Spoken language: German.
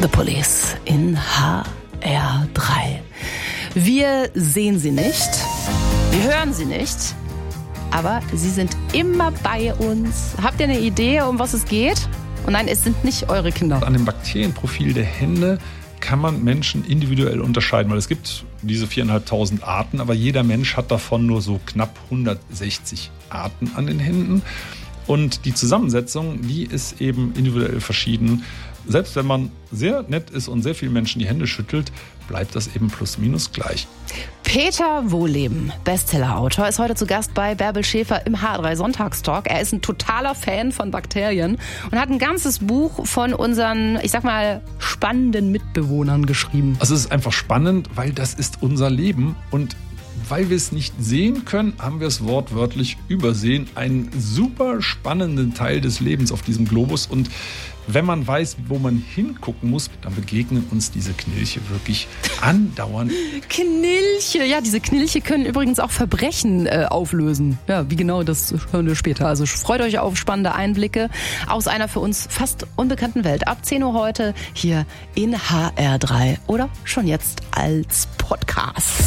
The Police in HR3. Wir sehen sie nicht, wir hören sie nicht, aber sie sind immer bei uns. Habt ihr eine Idee, um was es geht? Und nein, es sind nicht eure Kinder. An dem Bakterienprofil der Hände kann man Menschen individuell unterscheiden, weil es gibt diese 4.500 Arten, aber jeder Mensch hat davon nur so knapp 160 Arten an den Händen. Und die Zusammensetzung, die ist eben individuell verschieden. Selbst wenn man sehr nett ist und sehr vielen Menschen die Hände schüttelt, bleibt das eben plus minus gleich. Peter Wohleben, Bestsellerautor, ist heute zu Gast bei Bärbel Schäfer im HR3 Sonntagstalk. Er ist ein totaler Fan von Bakterien und hat ein ganzes Buch von unseren, ich sag mal, spannenden Mitbewohnern geschrieben. Also es ist einfach spannend, weil das ist unser Leben und weil wir es nicht sehen können, haben wir es wortwörtlich übersehen. Einen super spannenden Teil des Lebens auf diesem Globus. Und wenn man weiß, wo man hingucken muss, dann begegnen uns diese Knilche wirklich andauernd. Knilche, ja, diese Knilche können übrigens auch Verbrechen auflösen. Ja, wie genau, das hören wir später. Also freut euch auf spannende Einblicke aus einer für uns fast unbekannten Welt. Ab 10 Uhr heute hier in HR3 oder schon jetzt als Podcast.